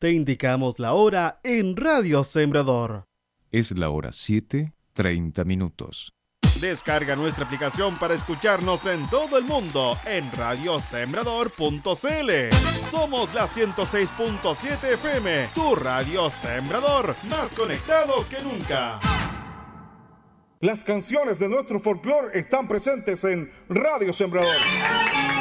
Te indicamos la hora en Radio Sembrador. Es la hora 7:30. Descarga nuestra aplicación para escucharnos en todo el mundo en radiosembrador.cl. Somos la 106.7 FM, tu Radio Sembrador, más conectados que nunca. Las canciones de nuestro folclore están presentes en Radio Sembrador.